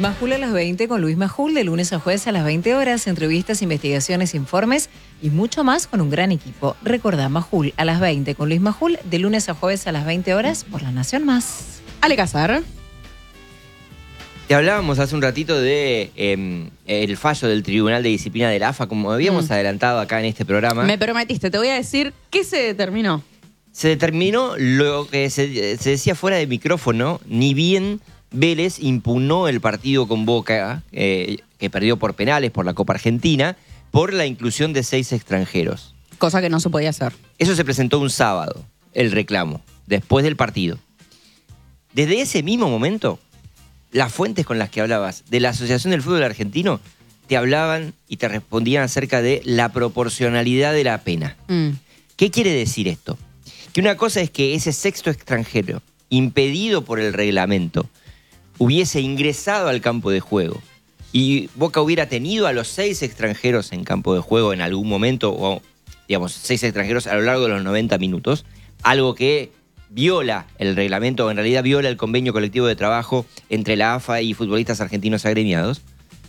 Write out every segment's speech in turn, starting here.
Majul a las 20 con Luis Majul, de lunes a jueves a las 20 horas, entrevistas, investigaciones, informes y mucho más con un gran equipo. Recordá, Majul a las 20 con Luis Majul, de lunes a jueves a las 20 horas por La Nación Más. Ale Casar. Te hablábamos hace un ratito de el fallo del Tribunal de Disciplina de la AFA, como habíamos adelantado acá en este programa. Me prometiste, te voy a decir qué se determinó. Se determinó lo que se decía fuera de micrófono, ni bien Vélez impugnó el partido con Boca, que perdió por penales por la Copa Argentina, por la inclusión de 6 extranjeros. Cosa que no se podía hacer. Eso se presentó un sábado, el reclamo, después del partido. Desde ese mismo momento, las fuentes con las que hablabas de la Asociación del Fútbol Argentino te hablaban y te respondían acerca de la proporcionalidad de la pena. ¿Qué quiere decir esto? Que una cosa es que ese sexto extranjero, impedido por el reglamento, hubiese ingresado al campo de juego y Boca hubiera tenido a los 6 extranjeros en campo de juego en algún momento, o digamos 6 extranjeros a lo largo de los 90 minutos, algo que viola el reglamento, o en realidad viola el convenio colectivo de trabajo entre la AFA y futbolistas argentinos agremiados.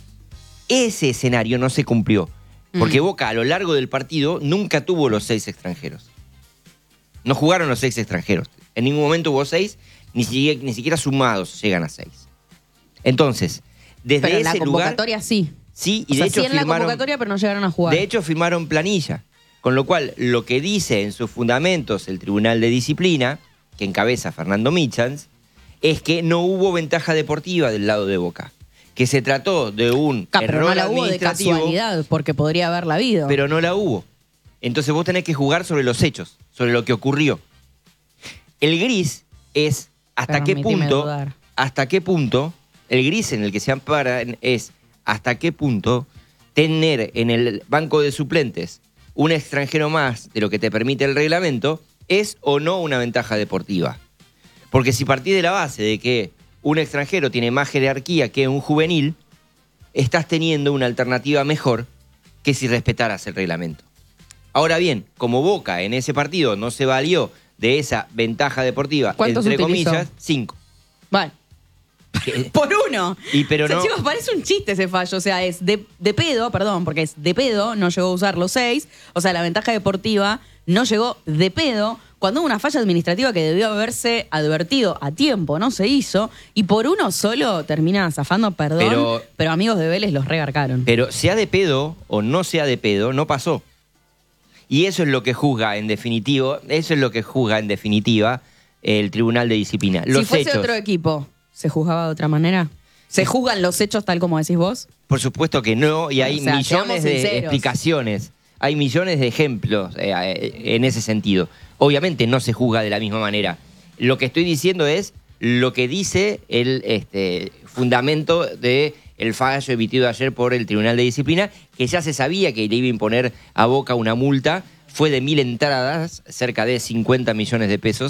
Ese escenario no se cumplió, porque Boca a lo largo del partido nunca tuvo los 6 extranjeros. No jugaron los 6 extranjeros. En ningún momento hubo 6, ni siquiera sumados llegan a 6. Entonces, desde pero en ese la convocatoria lugar, sí. Sí, y o sea, de hecho sí en la convocatoria, pero no llegaron a jugar. De hecho, firmaron planilla. Con lo cual, lo que dice en sus fundamentos el Tribunal de Disciplina, que encabeza Fernando Michans, es que no hubo ventaja deportiva del lado de Boca. Que se trató de un pero error no la hubo de administrativo, casualidad, porque podría haberla habido. pero no la hubo. Entonces vos tenés que jugar sobre los hechos, sobre lo que ocurrió. El gris es hasta qué punto, el gris en el que se amparan es hasta qué punto tener en el banco de suplentes un extranjero más de lo que te permite el reglamento es o no una ventaja deportiva. Porque si partís de la base de que un extranjero tiene más jerarquía que un juvenil, estás teniendo una alternativa mejor que si respetaras el reglamento. Ahora bien, como Boca en ese partido no se valió de esa ventaja deportiva, entre comillas, 5. Vale. Por uno. Pero o sea, no, chicos, parece un chiste ese fallo. O sea, es de pedo, perdón, porque es de pedo, no llegó a usar los 6. O sea, la ventaja deportiva no llegó de pedo. Cuando hubo una falla administrativa que debió haberse advertido a tiempo, no se hizo. Y por uno solo termina zafando, perdón. Pero amigos de Vélez los regarcaron. Pero sea de pedo o no sea de pedo, no pasó. Y eso es lo que juzga en definitiva el Tribunal de Disciplina. Los si fuese hechos, otro equipo, ¿se juzgaba de otra manera? ¿Se juzgan los hechos tal como decís vos? Por supuesto que no, y hay millones de explicaciones, hay millones de ejemplos en ese sentido. Obviamente no se juzga de la misma manera. Lo que estoy diciendo es lo que dice el fundamento del fallo emitido ayer por el Tribunal de Disciplina, que ya se sabía que le iba a imponer a Boca una multa, fue de 1000 entradas, cerca de 50 millones de pesos,